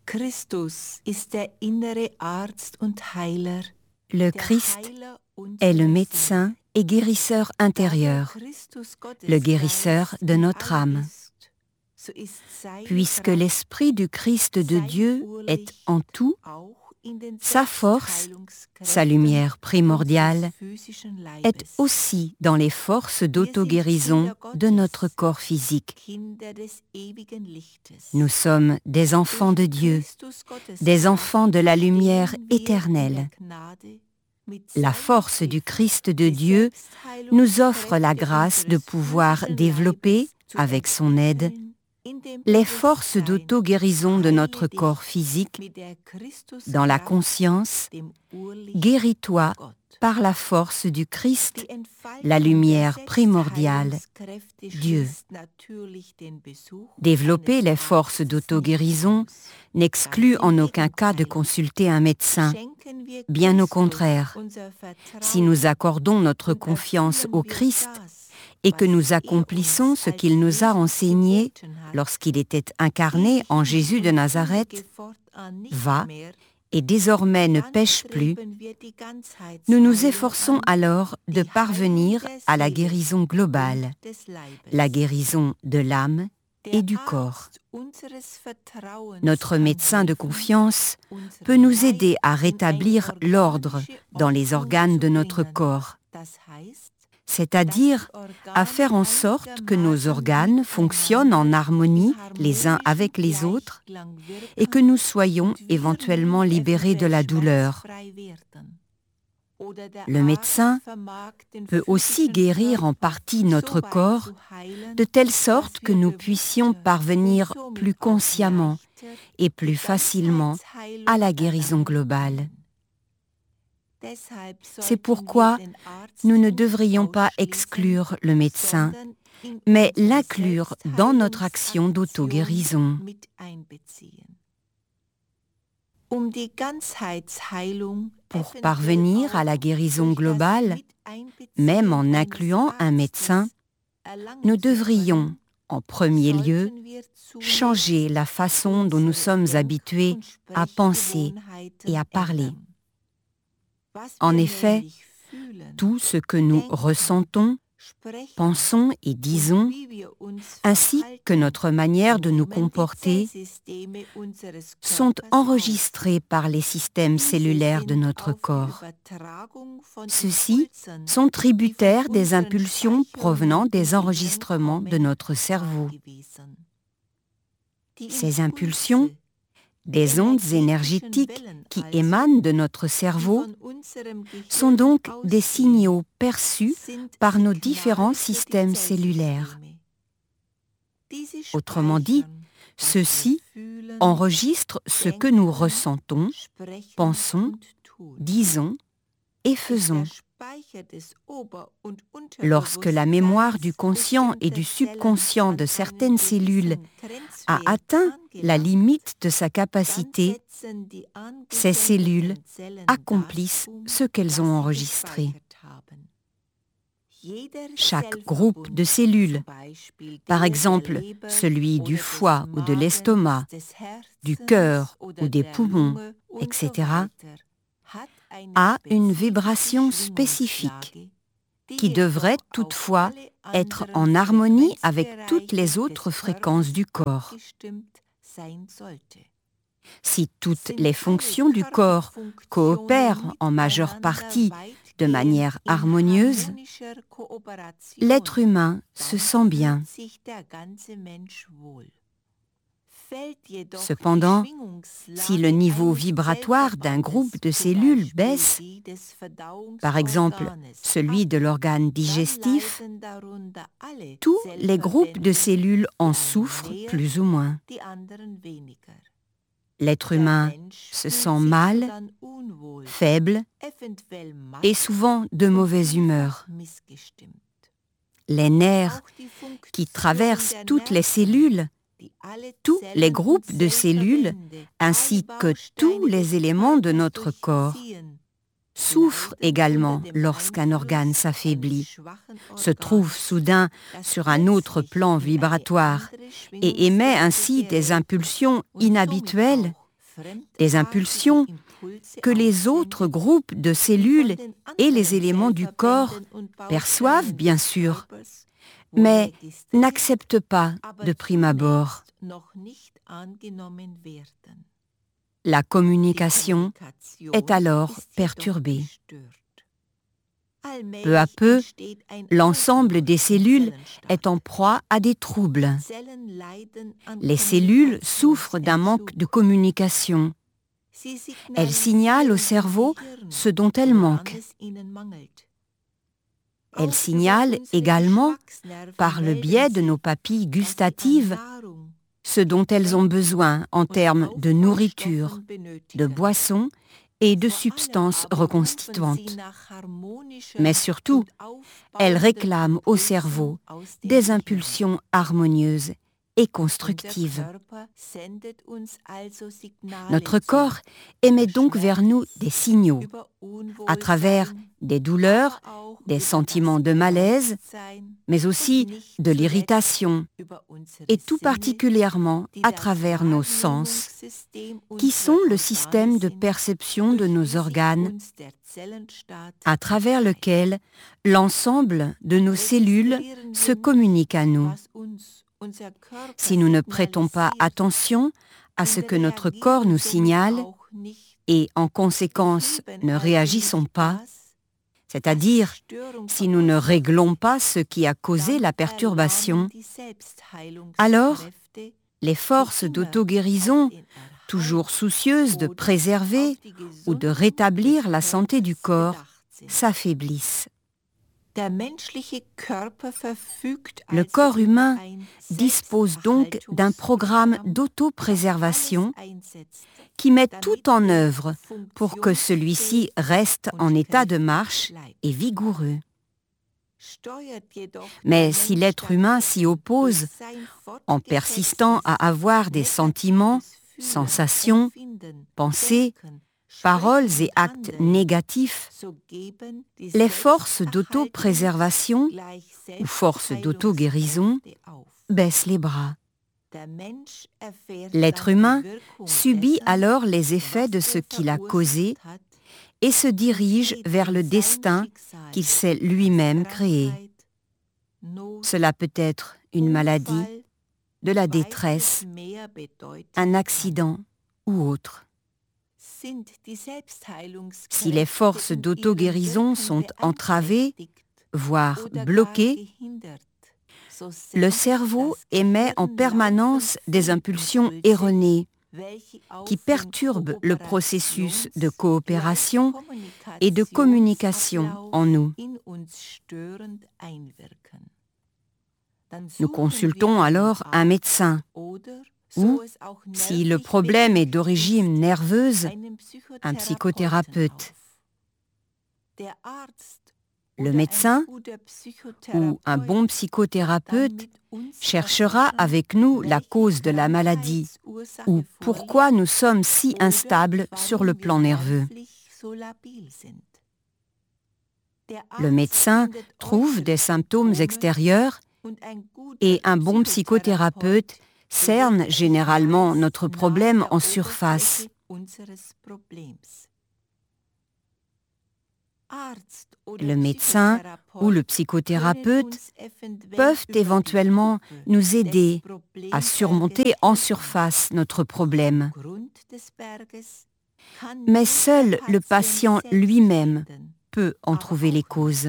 Le Christ est le médecin et guérisseur intérieur, le guérisseur de notre âme. Puisque l'Esprit du Christ de Dieu est en tout, sa force, sa lumière primordiale, est aussi dans les forces d'auto-guérison de notre corps physique. Nous sommes des enfants de Dieu, des enfants de la lumière éternelle. La force du Christ de Dieu nous offre la grâce de pouvoir développer, avec son aide, les forces d'auto-guérison de notre corps physique dans la conscience « Guéris-toi par la force du Christ, la lumière primordiale, Dieu ». Développer les forces d'auto-guérison n'exclut en aucun cas de consulter un médecin. Bien au contraire, si nous accordons notre confiance au Christ et que nous accomplissons ce qu'il nous a enseigné lorsqu'il était incarné en Jésus de Nazareth, va et désormais ne pêche plus, nous nous efforçons alors de parvenir à la guérison globale, la guérison de l'âme et du corps. Notre médecin de confiance peut nous aider à rétablir l'ordre dans les organes de notre corps, c'est-à-dire à faire en sorte que nos organes fonctionnent en harmonie les uns avec les autres et que nous soyons éventuellement libérés de la douleur. Le médecin peut aussi guérir en partie notre corps de telle sorte que nous puissions parvenir plus consciemment et plus facilement à la guérison globale. C'est pourquoi nous ne devrions pas exclure le médecin, mais l'inclure dans notre action d'auto-guérison. Pour parvenir à la guérison globale, même en incluant un médecin, nous devrions, en premier lieu, changer la façon dont nous sommes habitués à penser et à parler. En effet, tout ce que nous ressentons, pensons et disons, ainsi que notre manière de nous comporter, sont enregistrés par les systèmes cellulaires de notre corps. Ceux-ci sont tributaires des impulsions provenant des enregistrements de notre cerveau. Ces impulsions, des ondes énergétiques qui émanent de notre cerveau, sont donc des signaux perçus par nos différents systèmes cellulaires. Autrement dit, ceux-ci enregistrent ce que nous ressentons, pensons, disons et faisons. Lorsque la mémoire du conscient et du subconscient de certaines cellules a atteint la limite de sa capacité, ces cellules accomplissent ce qu'elles ont enregistré. Chaque groupe de cellules, par exemple celui du foie ou de l'estomac, du cœur ou des poumons, etc., a une vibration spécifique qui devrait toutefois être en harmonie avec toutes les autres fréquences du corps. Si toutes les fonctions du corps coopèrent en majeure partie de manière harmonieuse, l'être humain se sent bien. Cependant, si le niveau vibratoire d'un groupe de cellules baisse, par exemple celui de l'organe digestif, tous les groupes de cellules en souffrent plus ou moins. L'être humain se sent mal, faible et souvent de mauvaise humeur. Les nerfs qui traversent toutes les cellules, tous les groupes de cellules ainsi que tous les éléments de notre corps souffrent également lorsqu'un organe s'affaiblit, se trouve soudain sur un autre plan vibratoire et émet ainsi des impulsions inhabituelles des impulsions que les autres groupes de cellules et les éléments du corps perçoivent bien sûr, mais n'acceptent pas de prime abord. La communication est alors perturbée. Peu à peu, l'ensemble des cellules est en proie à des troubles. Les cellules souffrent d'un manque de communication. Elles signalent au cerveau ce dont elles manquent. Elles signalent également, par le biais de nos papilles gustatives, ce dont elles ont besoin en termes de nourriture, de boissons et de substances reconstituantes. Mais surtout, elles réclament au cerveau des impulsions harmonieuses et constructives. Notre corps émet donc vers nous des signaux, à travers des douleurs, des sentiments de malaise, mais aussi de l'irritation, et tout particulièrement à travers nos sens, qui sont le système de perception de nos organes, à travers lequel l'ensemble de nos cellules se communique à nous. Si nous ne prêtons pas attention à ce que notre corps nous signale et en conséquence ne réagissons pas, c'est-à-dire si nous ne réglons pas ce qui a causé la perturbation, alors les forces d'auto-guérison, toujours soucieuses de préserver ou de rétablir la santé du corps, s'affaiblissent. Le corps humain dispose donc d'un programme d'auto-préservation qui met tout en œuvre pour que celui-ci reste en état de marche et vigoureux. Mais si l'être humain s'y oppose en persistant à avoir des sentiments, sensations, pensées, paroles et actes négatifs, les forces d'auto-préservation ou forces d'auto-guérison baissent les bras. L'être humain subit alors les effets de ce qu'il a causé et se dirige vers le destin qu'il s'est lui-même créé. Cela peut être une maladie, de la détresse, un accident ou autre. Si les forces d'auto-guérison sont entravées, voire bloquées, le cerveau émet en permanence des impulsions erronées qui perturbent le processus de coopération et de communication en nous. Nous consultons alors un médecin ou, si le problème est d'origine nerveuse, un psychothérapeute. Le médecin ou un bon psychothérapeute cherchera avec nous la cause de la maladie ou pourquoi nous sommes si instables sur le plan nerveux. Le médecin trouve des symptômes extérieurs et un bon psychothérapeute cerne généralement notre problème en surface. Le médecin ou le psychothérapeute peuvent éventuellement nous aider à surmonter en surface notre problème. Mais seul le patient lui-même peut en trouver les causes.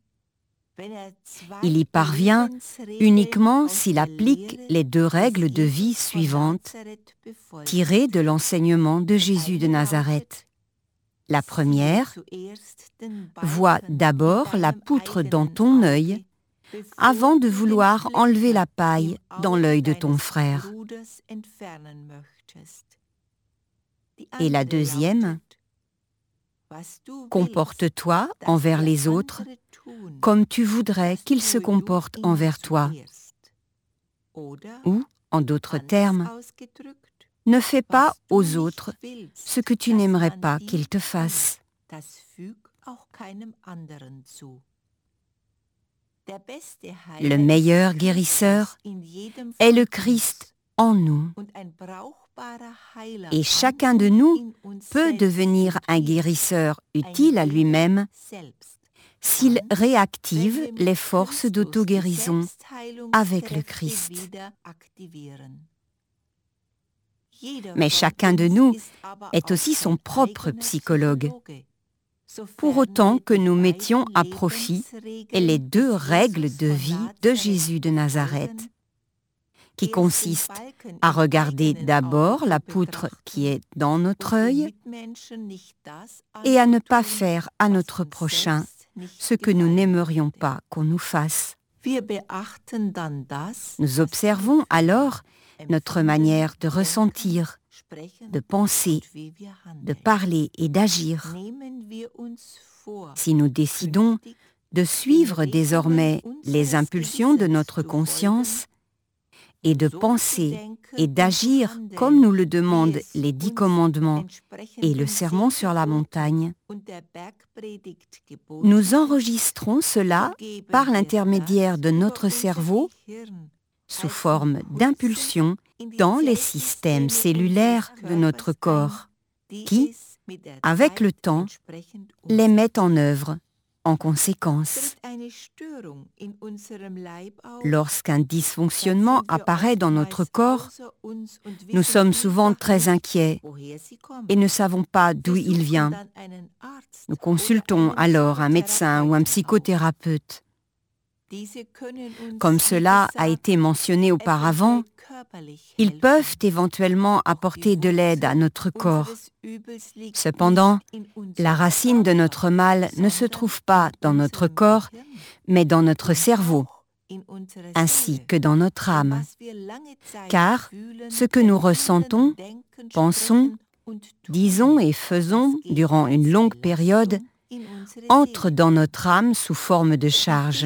Il y parvient uniquement s'il applique les 2 règles de vie suivantes tirées de l'enseignement de Jésus de Nazareth. La première, vois d'abord la poutre dans ton œil avant de vouloir enlever la paille dans l'œil de ton frère. Et la deuxième, comporte-toi envers les autres comme tu voudrais qu'ils se comportent envers toi. Ou, en d'autres termes, ne fais pas aux autres ce que tu n'aimerais pas qu'ils te fassent. Le meilleur guérisseur est le Christ en nous. Et chacun de nous peut devenir un guérisseur utile à lui-même s'il réactive les forces d'auto-guérison avec le Christ. Mais chacun de nous est aussi son propre psychologue, pour autant que nous mettions à profit les 2 règles de vie de Jésus de Nazareth, qui consistent à regarder d'abord la poutre qui est dans notre œil et à ne pas faire à notre prochain ce que nous n'aimerions pas qu'on nous fasse. Nous observons alors notre manière de ressentir, de penser, de parler et d'agir. Si nous décidons de suivre désormais les impulsions de notre conscience et de penser et d'agir comme nous le demandent les 10 commandements et le sermon sur la montagne, nous enregistrons cela par l'intermédiaire de notre cerveau sous forme d'impulsions dans les systèmes cellulaires de notre corps qui, avec le temps, les mettent en œuvre en conséquence. Lorsqu'un dysfonctionnement apparaît dans notre corps, nous sommes souvent très inquiets et ne savons pas d'où il vient. Nous consultons alors un médecin ou un psychothérapeute. Comme cela a été mentionné auparavant, ils peuvent éventuellement apporter de l'aide à notre corps. Cependant, la racine de notre mal ne se trouve pas dans notre corps, mais dans notre cerveau, ainsi que dans notre âme. Car ce que nous ressentons, pensons, disons et faisons durant une longue période entre dans notre âme sous forme de charge.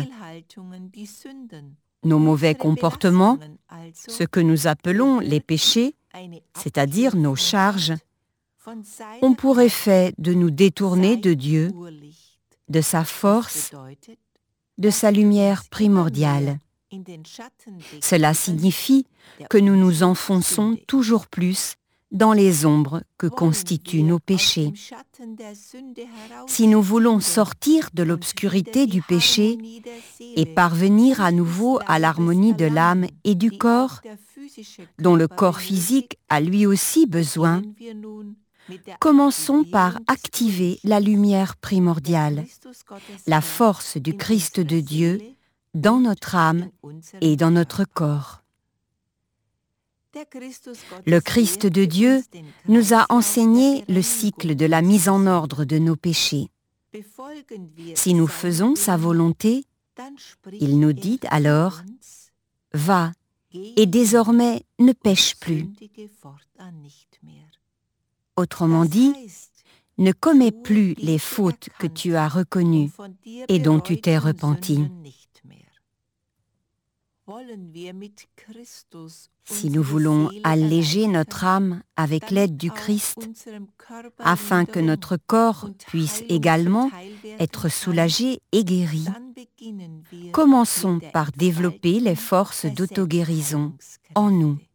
Nos mauvais comportements, ce que nous appelons les péchés, c'est-à-dire nos charges, ont pour effet de nous détourner de Dieu, de sa force, de sa lumière primordiale. Cela signifie que nous nous enfonçons toujours plus dans les ombres que constituent nos péchés. Si nous voulons sortir de l'obscurité du péché et parvenir à nouveau à l'harmonie de l'âme et du corps, dont le corps physique a lui aussi besoin, commençons par activer la lumière primordiale, la force du Christ de Dieu dans notre âme et dans notre corps. Le Christ de Dieu nous a enseigné le cycle de la mise en ordre de nos péchés. Si nous faisons sa volonté, il nous dit alors « Va, et désormais ne pêche plus ». Autrement dit, ne commets plus les fautes que tu as reconnues et dont tu t'es repenti. Si nous voulons alléger notre âme avec l'aide du Christ, afin que notre corps puisse également être soulagé et guéri, commençons par développer les forces d'auto-guérison en nous.